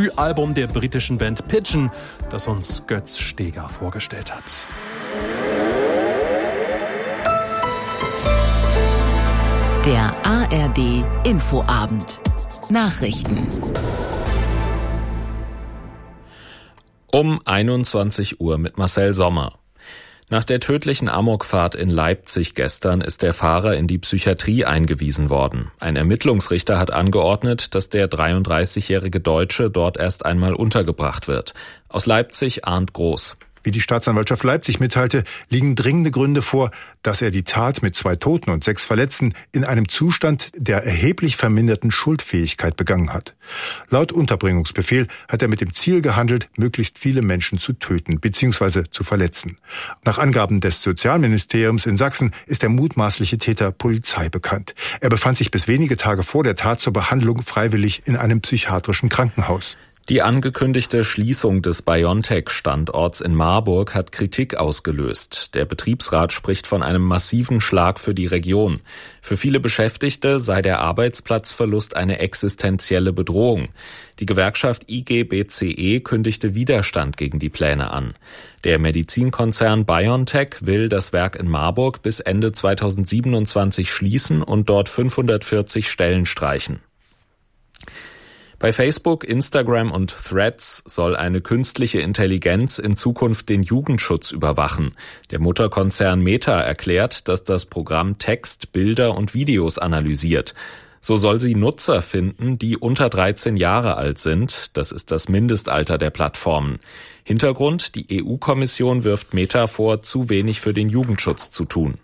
Debütalbum der britischen Band Pigeon, das uns Götz Steger vorgestellt hat. Der ARD Infoabend. Nachrichten. Um 21 Uhr mit Marcel Sommer. Nach der tödlichen Amokfahrt in Leipzig gestern ist der Fahrer in die Psychiatrie eingewiesen worden. Ein Ermittlungsrichter hat angeordnet, dass der 33-jährige Deutsche dort erst einmal untergebracht wird. Aus Leipzig Arndt Groß. Wie die Staatsanwaltschaft Leipzig mitteilte, liegen dringende Gründe vor, dass er die Tat mit 2 Toten und 6 Verletzten in einem Zustand der erheblich verminderten Schuldfähigkeit begangen hat. Laut Unterbringungsbefehl hat er mit dem Ziel gehandelt, möglichst viele Menschen zu töten bzw. zu verletzen. Nach Angaben des Sozialministeriums in Sachsen ist der mutmaßliche Täter Polizei bekannt. Er befand sich bis wenige Tage vor der Tat zur Behandlung freiwillig in einem psychiatrischen Krankenhaus. Die angekündigte Schließung des BioNTech-Standorts in Marburg hat Kritik ausgelöst. Der Betriebsrat spricht von einem massiven Schlag für die Region. Für viele Beschäftigte sei der Arbeitsplatzverlust eine existenzielle Bedrohung. Die Gewerkschaft IG BCE kündigte Widerstand gegen die Pläne an. Der Medizinkonzern BioNTech will das Werk in Marburg bis Ende 2027 schließen und dort 540 Stellen streichen. Bei Facebook, Instagram und Threads soll eine künstliche Intelligenz in Zukunft den Jugendschutz überwachen. Der Mutterkonzern Meta erklärt, dass das Programm Text, Bilder und Videos analysiert. So soll sie Nutzer finden, die unter 13 Jahre alt sind. Das ist das Mindestalter der Plattformen. Hintergrund: die EU-Kommission wirft Meta vor, zu wenig für den Jugendschutz zu tun.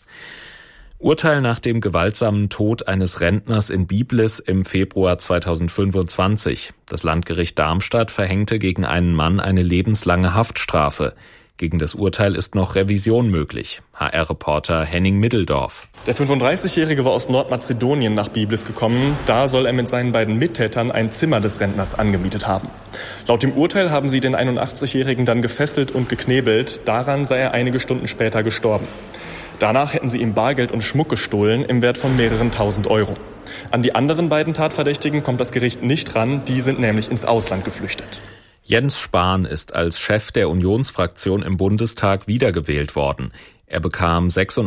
Urteil nach dem gewaltsamen Tod eines Rentners in Biblis im Februar 2025. Das Landgericht Darmstadt verhängte gegen einen Mann eine lebenslange Haftstrafe. Gegen das Urteil ist noch Revision möglich. HR-Reporter Henning Middeldorf. Der 35-Jährige war aus Nordmazedonien nach Biblis gekommen. Da soll er mit seinen beiden Mittätern ein Zimmer des Rentners angemietet haben. Laut dem Urteil haben sie den 81-Jährigen dann gefesselt und geknebelt. Daran sei er einige Stunden später gestorben. Danach hätten sie ihm Bargeld und Schmuck gestohlen im Wert von mehreren tausend Euro. An die anderen beiden Tatverdächtigen kommt das Gericht nicht ran, die sind nämlich ins Ausland geflüchtet. Jens Spahn ist als Chef der Unionsfraktion im Bundestag wiedergewählt worden. Er bekam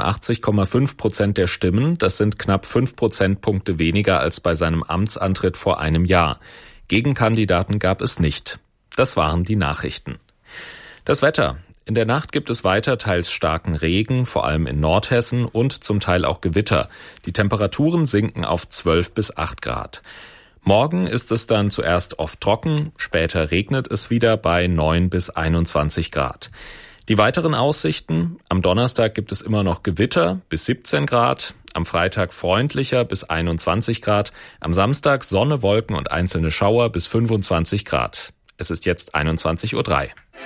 86,5% der Stimmen, das sind knapp 5 Prozentpunkte weniger als bei seinem Amtsantritt vor einem Jahr. Gegenkandidaten gab es nicht. Das waren die Nachrichten. Das Wetter. In der Nacht gibt es weiter teils starken Regen, vor allem in Nordhessen, und zum Teil auch Gewitter. Die Temperaturen sinken auf 12 bis 8 Grad. Morgen ist es dann zuerst oft trocken, später regnet es wieder bei 9 bis 21 Grad. Die weiteren Aussichten: am Donnerstag gibt es immer noch Gewitter bis 17 Grad, am Freitag freundlicher bis 21 Grad, am Samstag Sonne, Wolken und einzelne Schauer bis 25 Grad. Es ist jetzt 21:03 Uhr.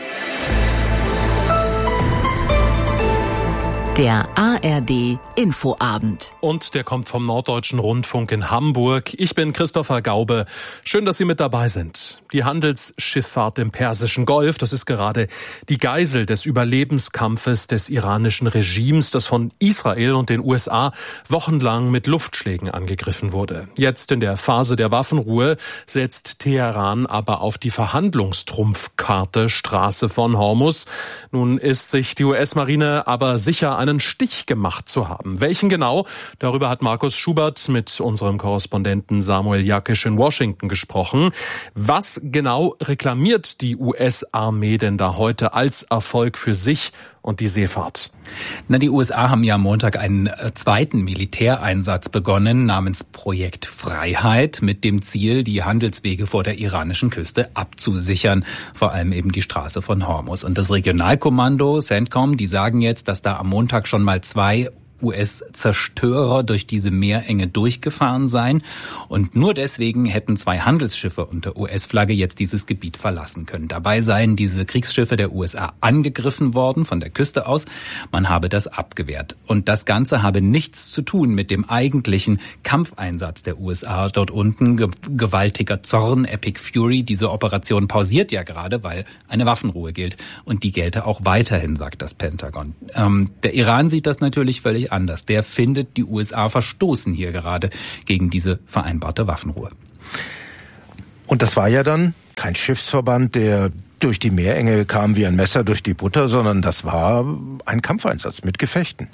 Der ARD Infoabend. Und der kommt vom Norddeutschen Rundfunk in Hamburg. Ich bin Christopher Gaube. Schön, dass Sie mit dabei sind. Die Handelsschifffahrt im Persischen Golf, das ist gerade die Geisel des Überlebenskampfes des iranischen Regimes, das von Israel und den USA wochenlang mit Luftschlägen angegriffen wurde. Jetzt in der Phase der Waffenruhe setzt Teheran aber auf die Verhandlungstrumpfkarte Straße von Hormuz. Nun ist sich die US-Marine aber sicher einen Stich gemacht zu haben. Welchen genau? Darüber hat Markus Schubert mit unserem Korrespondenten Samuel Jakisch in Washington gesprochen. Was genau reklamiert die US-Armee denn da heute als Erfolg für sich und die Seefahrt? Die USA haben ja am Montag einen zweiten Militäreinsatz begonnen namens Projekt Freiheit mit dem Ziel, die Handelswege vor der iranischen Küste abzusichern, vor allem eben die Straße von Hormuz. Und das Regionalkommando CENTCOM, die sagen jetzt, dass da am Montag schon mal 2 US-Zerstörer durch diese Meerenge durchgefahren seien. Und nur deswegen hätten 2 Handelsschiffe unter US-Flagge jetzt dieses Gebiet verlassen können. Dabei seien diese Kriegsschiffe der USA angegriffen worden von der Küste aus. Man habe das abgewehrt. Und das Ganze habe nichts zu tun mit dem eigentlichen Kampfeinsatz der USA dort unten. Gewaltiger Zorn, Epic Fury. Diese Operation pausiert ja gerade, weil eine Waffenruhe gilt. Und die gelte auch weiterhin, sagt das Pentagon. Der Iran sieht das natürlich völlig anders. Der findet, die USA verstoßen hier gerade gegen diese vereinbarte Waffenruhe. Und das war ja dann kein Schiffsverband, der durch die Meerenge kam wie ein Messer durch die Butter, sondern das war ein Kampfeinsatz mit Gefechten.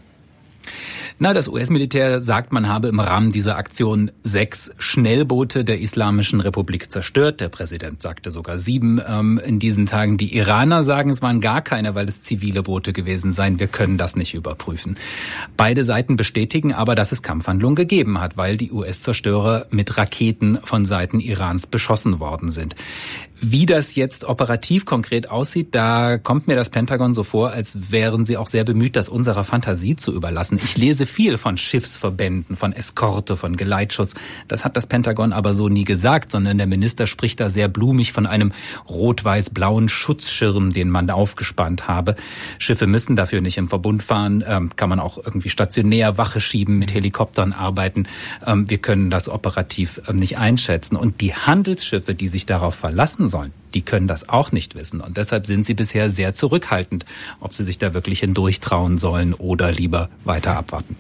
Das US-Militär sagt, man habe im Rahmen dieser Aktion 6 Schnellboote der Islamischen Republik zerstört. Der Präsident sagte sogar 7 in diesen Tagen. Die Iraner sagen, es waren gar keine, weil es zivile Boote gewesen seien. Wir können das nicht überprüfen. Beide Seiten bestätigen aber, dass es Kampfhandlungen gegeben hat, weil die US-Zerstörer mit Raketen von Seiten Irans beschossen worden sind. Wie das jetzt operativ konkret aussieht, da kommt mir das Pentagon so vor, als wären sie auch sehr bemüht, das unserer Fantasie zu überlassen. Ich lese viel von Schiffsverbänden, von Eskorte, von Geleitschutz. Das hat das Pentagon aber so nie gesagt, sondern der Minister spricht da sehr blumig von einem rot-weiß-blauen Schutzschirm, den man aufgespannt habe. Schiffe müssen dafür nicht im Verbund fahren, kann man auch irgendwie stationär Wache schieben, mit Helikoptern arbeiten. Wir können das operativ nicht einschätzen. Und die Handelsschiffe, die sich darauf verlassen sollen, die können das auch nicht wissen. Und deshalb sind sie bisher sehr zurückhaltend, ob sie sich da wirklich hindurchtrauen sollen oder lieber weiter abwarten.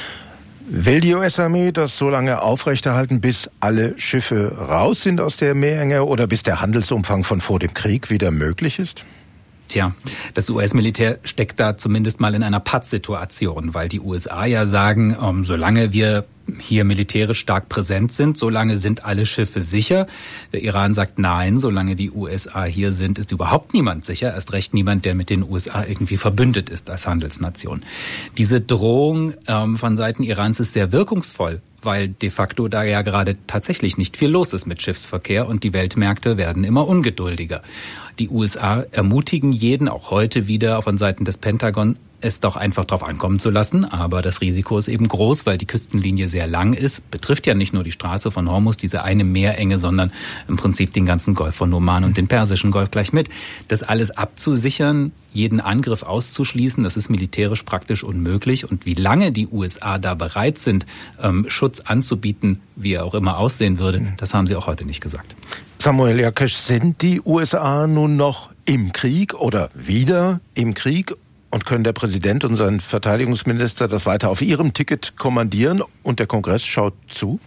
Will die US-Armee das so lange aufrechterhalten, bis alle Schiffe raus sind aus der Meerenge oder bis der Handelsumfang von vor dem Krieg wieder möglich ist? Tja, das US-Militär steckt da zumindest mal in einer Pattsituation, weil die USA ja sagen, solange wir hier militärisch stark präsent sind, solange sind alle Schiffe sicher. Der Iran sagt nein, solange die USA hier sind, ist überhaupt niemand sicher. Erst recht niemand, der mit den USA irgendwie verbündet ist als Handelsnation. Diese Drohung von Seiten Irans ist sehr wirkungsvoll, weil de facto da ja gerade tatsächlich nicht viel los ist mit Schiffsverkehr und die Weltmärkte werden immer ungeduldiger. Die USA ermutigen jeden, auch heute wieder von Seiten des Pentagon, es doch einfach drauf ankommen zu lassen. Aber das Risiko ist eben groß, weil die Küstenlinie sehr lang ist. Betrifft ja nicht nur die Straße von Hormuz, diese eine Meerenge, sondern im Prinzip den ganzen Golf von Oman und den Persischen Golf gleich mit. Das alles abzusichern, jeden Angriff auszuschließen, das ist militärisch praktisch unmöglich. Und wie lange die USA da bereit sind, Schutz anzubieten, wie er auch immer aussehen würde, das haben sie auch heute nicht gesagt. Samuel Jakesch, sind die USA nun noch im Krieg oder wieder im Krieg? Und können der Präsident und sein Verteidigungsminister das weiter auf ihrem Ticket kommandieren und der Kongress schaut zu?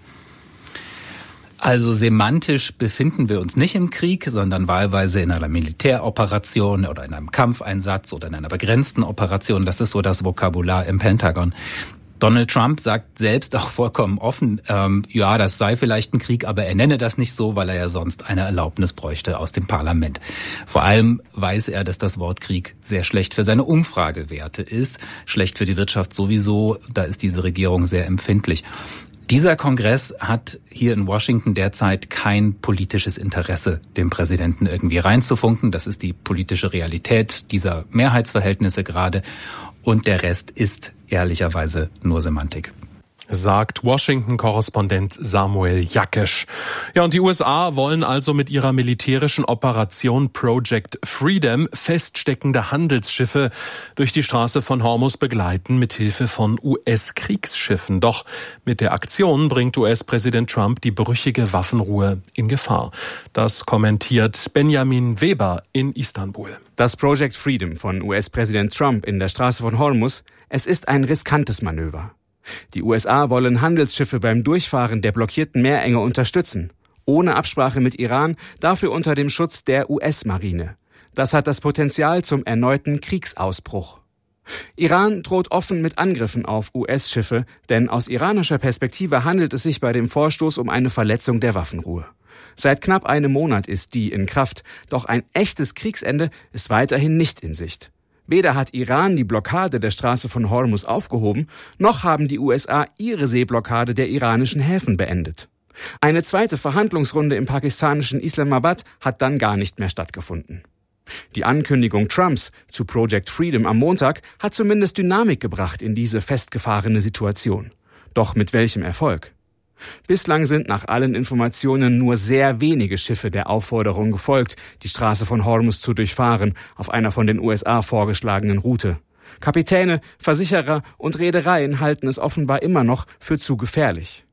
Also semantisch befinden wir uns nicht im Krieg, sondern wahlweise in einer Militäroperation oder in einem Kampfeinsatz oder in einer begrenzten Operation. Das ist so das Vokabular im Pentagon. Donald Trump sagt selbst auch vollkommen offen, ja, das sei vielleicht ein Krieg, aber er nenne das nicht so, weil er ja sonst eine Erlaubnis bräuchte aus dem Parlament. Vor allem weiß er, dass das Wort Krieg sehr schlecht für seine Umfragewerte ist, schlecht für die Wirtschaft sowieso, da ist diese Regierung sehr empfindlich. Dieser Kongress hat hier in Washington derzeit kein politisches Interesse, dem Präsidenten irgendwie reinzufunken. Das ist die politische Realität dieser Mehrheitsverhältnisse gerade. Und der Rest ist ehrlicherweise nur Semantik. Sagt Washington-Korrespondent Samuel Jakesch. Ja, und die USA wollen also mit ihrer militärischen Operation Project Freedom feststeckende Handelsschiffe durch die Straße von Hormuz begleiten, mithilfe von US-Kriegsschiffen. Doch mit der Aktion bringt US-Präsident Trump die brüchige Waffenruhe in Gefahr. Das kommentiert Benjamin Weber in Istanbul. Das Project Freedom von US-Präsident Trump in der Straße von Hormuz, es ist ein riskantes Manöver. Die USA wollen Handelsschiffe beim Durchfahren der blockierten Meerenge unterstützen. Ohne Absprache mit Iran, dafür unter dem Schutz der US-Marine. Das hat das Potenzial zum erneuten Kriegsausbruch. Iran droht offen mit Angriffen auf US-Schiffe, denn aus iranischer Perspektive handelt es sich bei dem Vorstoß um eine Verletzung der Waffenruhe. Seit knapp einem Monat ist die in Kraft, doch ein echtes Kriegsende ist weiterhin nicht in Sicht. Weder hat Iran die Blockade der Straße von Hormuz aufgehoben, noch haben die USA ihre Seeblockade der iranischen Häfen beendet. Eine zweite Verhandlungsrunde im pakistanischen Islamabad hat dann gar nicht mehr stattgefunden. Die Ankündigung Trumps zu Project Freedom am Montag hat zumindest Dynamik gebracht in diese festgefahrene Situation. Doch mit welchem Erfolg? Bislang sind nach allen Informationen nur sehr wenige Schiffe der Aufforderung gefolgt, die Straße von Hormuz zu durchfahren, auf einer von den USA vorgeschlagenen Route. Kapitäne, Versicherer und Reedereien halten es offenbar immer noch für zu gefährlich.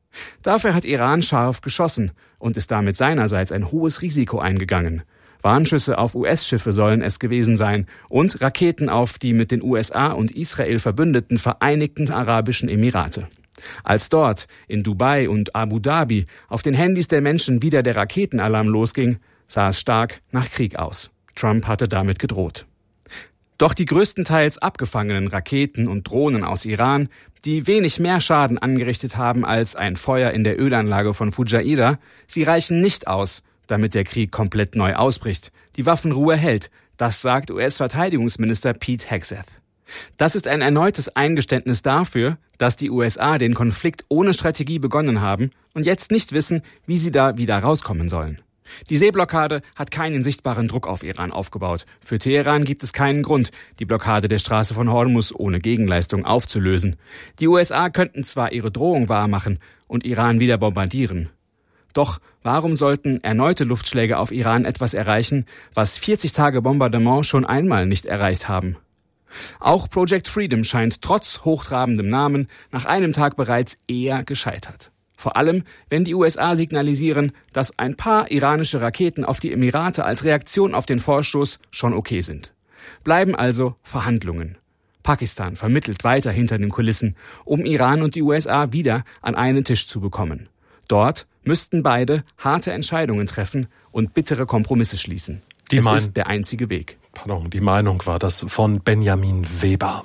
Dafür hat Iran scharf geschossen und ist damit seinerseits ein hohes Risiko eingegangen. Warnschüsse auf US-Schiffe sollen es gewesen sein und Raketen auf die mit den USA und Israel verbündeten Vereinigten Arabischen Emirate. Als dort, in Dubai und Abu Dhabi, auf den Handys der Menschen wieder der Raketenalarm losging, sah es stark nach Krieg aus. Trump hatte damit gedroht. Doch die größtenteils abgefangenen Raketen und Drohnen aus Iran, die wenig mehr Schaden angerichtet haben als ein Feuer in der Ölanlage von Fujairah, sie reichen nicht aus, damit der Krieg komplett neu ausbricht, die Waffenruhe hält. Das sagt US-Verteidigungsminister Pete Hegseth. Das ist ein erneutes Eingeständnis dafür, dass die USA den Konflikt ohne Strategie begonnen haben und jetzt nicht wissen, wie sie da wieder rauskommen sollen. Die Seeblockade hat keinen sichtbaren Druck auf Iran aufgebaut. Für Teheran gibt es keinen Grund, die Blockade der Straße von Hormuz ohne Gegenleistung aufzulösen. Die USA könnten zwar ihre Drohung wahrmachen und Iran wieder bombardieren. Doch warum sollten erneute Luftschläge auf Iran etwas erreichen, was 40 Tage Bombardement schon einmal nicht erreicht haben? Auch Project Freedom scheint trotz hochtrabendem Namen nach einem Tag bereits eher gescheitert. Vor allem, wenn die USA signalisieren, dass ein paar iranische Raketen auf die Emirate als Reaktion auf den Vorstoß schon okay sind. Bleiben also Verhandlungen. Pakistan vermittelt weiter hinter den Kulissen, um Iran und die USA wieder an einen Tisch zu bekommen. Dort müssten beide harte Entscheidungen treffen und bittere Kompromisse schließen. Das ist der einzige Weg. Die Meinung war das von Benjamin Weber.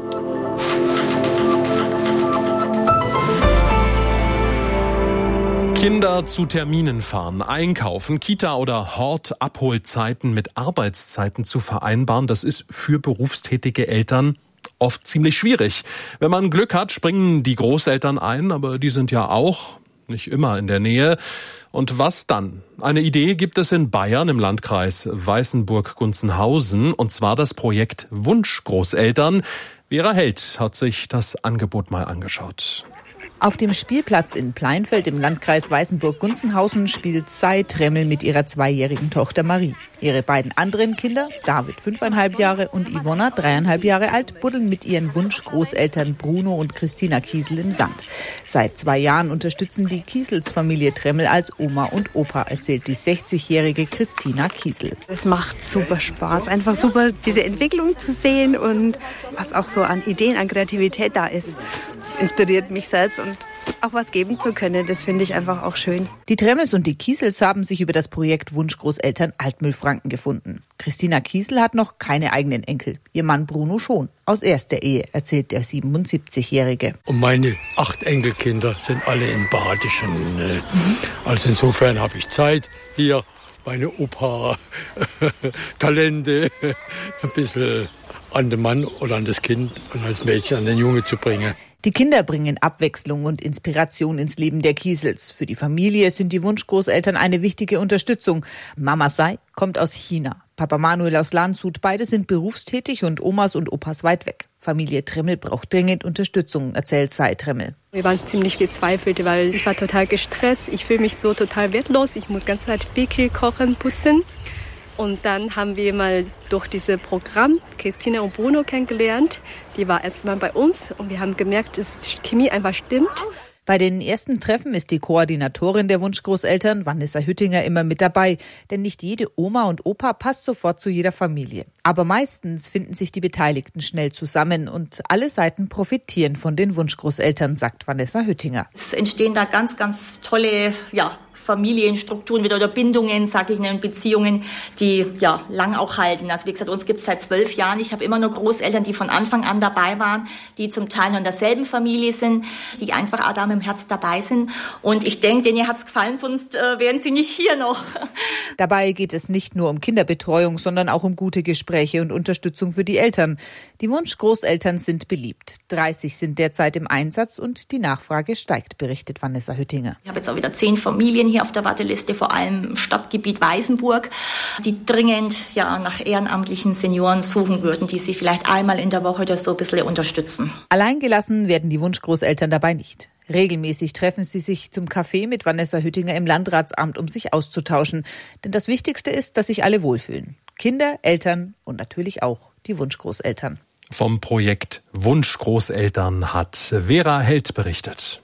Kinder zu Terminen fahren, einkaufen, Kita- oder Hort-Abholzeiten mit Arbeitszeiten zu vereinbaren, das ist für berufstätige Eltern oft ziemlich schwierig. Wenn man Glück hat, springen die Großeltern ein, aber die sind ja auch nicht immer in der Nähe. Und was dann? Eine Idee gibt es in Bayern im Landkreis Weißenburg-Gunzenhausen, und zwar das Projekt Wunschgroßeltern. Vera Held hat sich das Angebot mal angeschaut. Auf dem Spielplatz in Pleinfeld im Landkreis Weißenburg-Gunzenhausen spielt Sai Tremmel mit ihrer 2-jährigen Tochter Marie. Ihre beiden anderen Kinder, David 5,5 Jahre und Ivona 3,5 Jahre alt, buddeln mit ihren Wunschgroßeltern Bruno und Christina Kiesel im Sand. Seit 2 Jahren unterstützen die Kiesels-Familie Tremmel als Oma und Opa, erzählt die 60-jährige Christina Kiesel. Es macht super Spaß, einfach super diese Entwicklung zu sehen und was auch so an Ideen, an Kreativität da ist. Das inspiriert mich selbst und auch was geben zu können, das finde ich einfach auch schön. Die Tremmels und die Kiesels haben sich über das Projekt Wunschgroßeltern Altmühlfranken gefunden. Christina Kiesel hat noch keine eigenen Enkel, ihr Mann Bruno schon, aus erster Ehe, erzählt der 77-Jährige. Und meine 8 Enkelkinder sind alle in Badischen. Also insofern habe ich Zeit, hier meine Opa-Talente ein bisschen an den Mann oder an das Kind und als Mädchen an den Junge zu bringen. Die Kinder bringen Abwechslung und Inspiration ins Leben der Kiesels. Für die Familie sind die Wunschgroßeltern eine wichtige Unterstützung. Mama Sai kommt aus China, Papa Manuel aus Landshut. Beide sind berufstätig und Omas und Opas weit weg. Familie Tremmel braucht dringend Unterstützung, erzählt Sai Tremmel. Wir waren ziemlich verzweifelt, weil ich war total gestresst. Ich fühle mich so total wertlos. Ich muss die ganze Zeit Bickel kochen, putzen. Und dann haben wir mal durch dieses Programm Christina und Bruno kennengelernt. Die war erstmal bei uns und wir haben gemerkt, dass die Chemie einfach stimmt. Bei den ersten Treffen ist die Koordinatorin der Wunschgroßeltern, Vanessa Hüttinger, immer mit dabei. Denn nicht jede Oma und Opa passt sofort zu jeder Familie. Aber meistens finden sich die Beteiligten schnell zusammen und alle Seiten profitieren von den Wunschgroßeltern, sagt Vanessa Hüttinger. Es entstehen da ganz, ganz tolle, Familienstrukturen wieder oder Bindungen, sage ich, in Beziehungen, die lang auch halten. Also wie gesagt, uns gibt es seit 12 Jahren. Ich habe immer nur Großeltern, die von Anfang an dabei waren, die zum Teil noch in derselben Familie sind, die einfach auch da mit dem Herz dabei sind. Und ich denke, denen hat es gefallen, sonst wären sie nicht hier noch. Dabei geht es nicht nur um Kinderbetreuung, sondern auch um gute Gespräche und Unterstützung für die Eltern. Die Wunschgroßeltern sind beliebt. 30 sind derzeit im Einsatz und die Nachfrage steigt, berichtet Vanessa Hüttinger. Ich habe jetzt auch wieder 10 Familien hier auf der Warteliste, vor allem im Stadtgebiet Weißenburg, die dringend nach ehrenamtlichen Senioren suchen würden, die sie vielleicht einmal in der Woche oder so ein bisschen unterstützen. Alleingelassen werden die Wunschgroßeltern dabei nicht. Regelmäßig treffen sie sich zum Kaffee mit Vanessa Hüttinger im Landratsamt, um sich auszutauschen. Denn das Wichtigste ist, dass sich alle wohlfühlen. Kinder, Eltern und natürlich auch die Wunschgroßeltern. Vom Projekt Wunschgroßeltern hat Vera Held berichtet.